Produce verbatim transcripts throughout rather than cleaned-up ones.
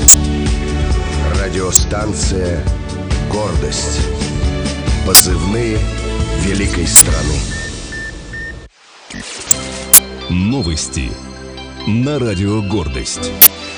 Радиостанция «Гордость». Позывные великой страны. Новости на радио «Гордость».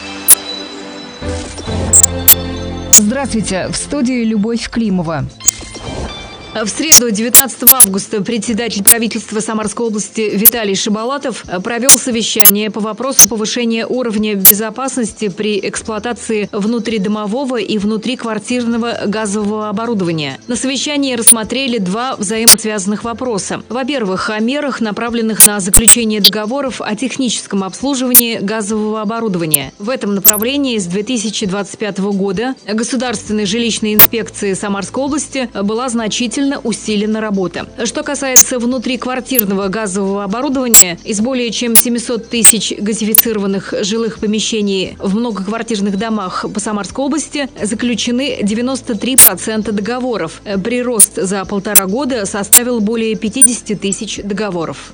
Здравствуйте, в студии Любовь Климова. В среду, девятнадцатого августа, председатель правительства Самарской области Виталий Шабалатов провел совещание по вопросу повышения уровня безопасности при эксплуатации внутридомового и внутриквартирного газового оборудования. На совещании рассмотрели два взаимосвязанных вопроса. Во-первых, о мерах, направленных на заключение договоров о техническом обслуживании газового оборудования. В этом направлении с две тысячи двадцать пятого года Государственной жилищной инспекции Самарской области была значительно усилена работа. Что касается внутриквартирного газового оборудования, из более чем семисот тысяч газифицированных жилых помещений в многоквартирных домах по Самарской области заключены девяносто три процента договоров. Прирост за полтора года составил более пятидесяти тысяч договоров.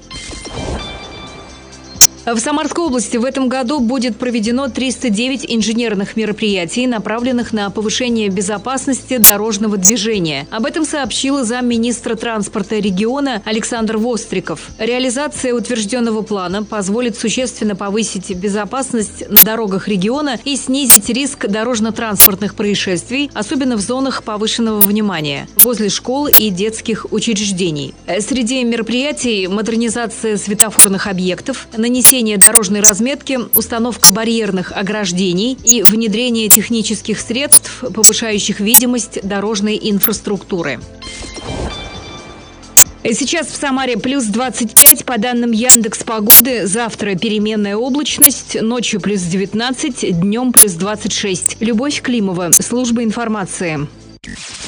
В Самарской области в этом году будет проведено триста девять инженерных мероприятий, направленных на повышение безопасности дорожного движения. Об этом сообщил замминистра транспорта региона Александр Востриков. Реализация утвержденного плана позволит существенно повысить безопасность на дорогах региона и снизить риск дорожно-транспортных происшествий, особенно в зонах повышенного внимания, возле школ и детских учреждений. Среди мероприятий модернизация светофорных объектов, нанесение дорожной разметки, установка барьерных ограждений и внедрение технических средств, повышающих видимость дорожной инфраструктуры. Сейчас в Самаре плюс двадцать пять по данным Яндекс.Погоды. Завтра переменная облачность, ночью плюс девятнадцать, днем плюс двадцать шесть. Любовь Климова, служба информации.